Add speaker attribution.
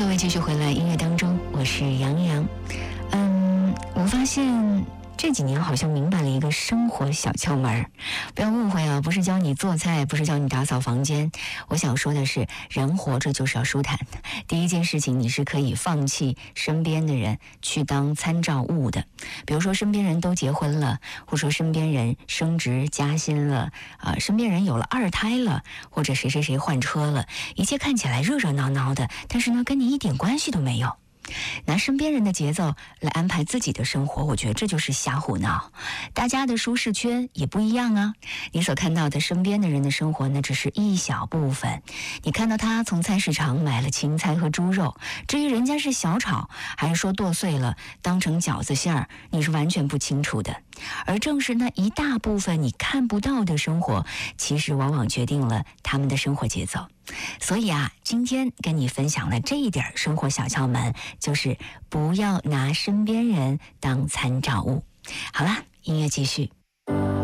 Speaker 1: 各位继续回来音乐当中，我是杨洋。我发现这几年好像明白了一个生活小窍门，不要误会啊，不是教你做菜，不是教你打扫房间。我想说的是，人活着就是要舒坦。第一件事情，你是可以放弃身边的人去当参照物的。比如说身边人都结婚了，或者说身边人升职加薪了，身边人有了2胎了，或者谁谁谁换车了，一切看起来热热闹闹的，但是呢，跟你一点关系都没有。拿身边人的节奏来安排自己的生活，我觉得这就是瞎胡闹。大家的舒适圈也不一样啊，你所看到的身边的人的生活呢，只是一小部分。你看到他从菜市场买了芹菜和猪肉，至于人家是小炒还是说剁碎了当成饺子馅儿，你是完全不清楚的。而正是那一大部分你看不到的生活，其实往往决定了他们的生活节奏。所以啊，今天跟你分享的这一点生活小窍门，就是不要拿身边人当参照物。好啦，音乐继续。